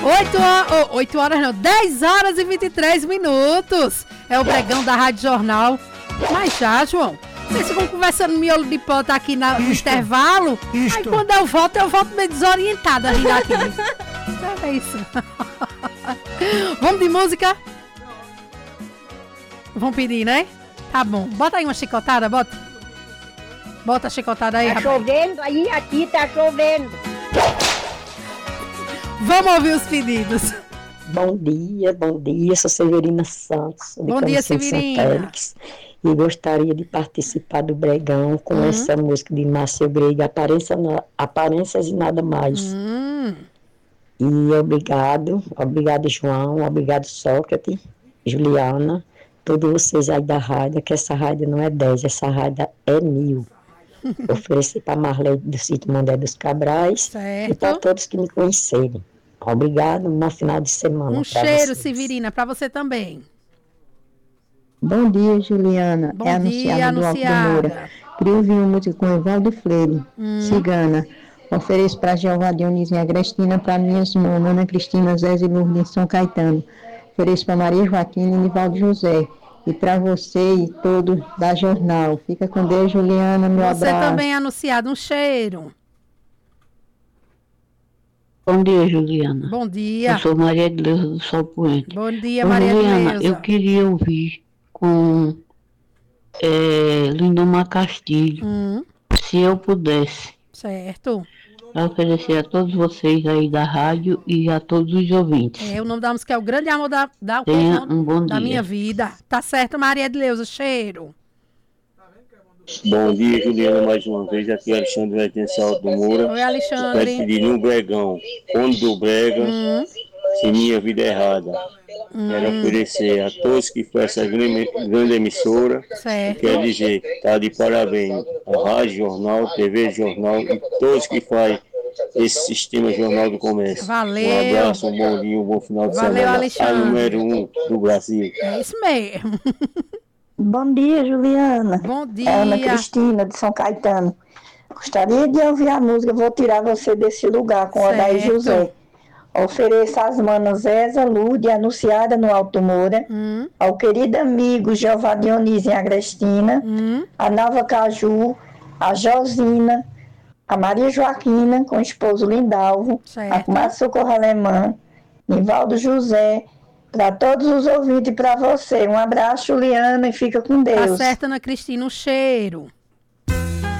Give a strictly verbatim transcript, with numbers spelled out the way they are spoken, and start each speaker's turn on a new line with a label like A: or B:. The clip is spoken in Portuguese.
A: oito horas, oh, oito horas não, dez horas e vinte e três minutos. É o Bregão da Rádio Jornal. Mas já, João, vocês ficam conversando miolo de pó tá aqui na, no isto, intervalo. Isto. Aí quando eu volto, eu volto meio desorientada ali daqui. É isso. Vamos de música? Vamos pedir, né? Tá bom. Bota aí uma chicotada, bota. Bota a chicotada aí,
B: tá
A: rapaz.
B: Chovendo aí, aqui tá chovendo.
A: Vamos ouvir os pedidos.
C: Bom dia, bom dia. Sou Severina Santos.
A: Bom dia, Severina.
C: E gostaria de participar do Bregão com uhum. essa música de Márcio Grego, Aparência, Aparências e Nada Mais.
A: Uhum.
C: E obrigado, obrigado João, obrigado Sócrates, Juliana, todos vocês aí da rádio, que essa rádio não é dez, essa rádio é mil. Ofereci para Marley do sítio Mondé dos Cabrais,
A: certo.
C: E para todos que me conhecerem. Obrigado, bom final de semana.
A: Um cheiro, vocês. Severina, para você também.
D: Bom dia, Juliana.
A: Bom
D: é
A: dia,
D: anunciada do Alto do Moura. Queria ouvir uma música com Evaldo Freire, hum. Cigana. Ofereço para Jeová Dionísio e Agrestina, para minhas irmãs, Ana Cristina, Zé e Lourdes de São Caetano. Ofereço para Maria Joaquina e Nivaldo José. E para você e todos da Jornal. Fica com Deus, Juliana, meu
A: você
D: abraço.
A: Você também é anunciado. Um cheiro.
E: Bom dia, Juliana.
A: Bom dia.
E: Eu sou Maria de Leusa do Sol Poente.
A: Bom dia,
E: Ô,
A: Maria
E: Juliana,
A: de Leusa.
E: Eu queria ouvir com é, Lindomar Castilho,
A: hum.
E: se eu pudesse.
A: Certo.
E: Para oferecer a todos vocês aí da rádio e a todos os ouvintes.
A: É, o nome da música é O Grande Amor da, da,
E: Tenha um bom
A: da
E: dia.
A: Minha Vida. Tá certo, Maria de Leusa. Cheiro.
F: Bom dia, Juliana, mais uma vez. Aqui é Alexandre Retenção do Moura.
A: Oi, Alexandre.
F: Quero pedir um Bregão, Conde do Brega, hum. Se Minha Vida é Errada. Hum. Quero oferecer a todos que fazem essa grande, grande emissora.
A: Certo.
F: Quero dizer, tá de parabéns a Rádio Jornal, T V Jornal e todos que fazem esse sistema Jornal do Comércio.
A: Valeu.
F: Um abraço, um bom dia, um bom final de
A: Valeu,
F: semana.
A: Alexandre.
F: A número um do Brasil.
A: É isso mesmo.
D: Bom dia, Juliana.
A: Bom dia.
D: É Ana Cristina, de São Caetano. Gostaria de ouvir a música Vou Tirar Você Desse Lugar, com Odair José. Ofereço às manas Eza, Lude, anunciada no Alto Moura,
A: hum.
D: ao querido amigo Jeová Dionísio e Agrestina,
A: hum.
D: a Nova Caju, a Josina, a Maria Joaquina, com o esposo Lindalvo,
A: certo.
D: a comadre Socorro Alemã, Nivaldo José, para todos os ouvintes e para você. Um abraço, Juliana, e fica com Deus.
A: Tá certo, Ana Cristina, um cheiro.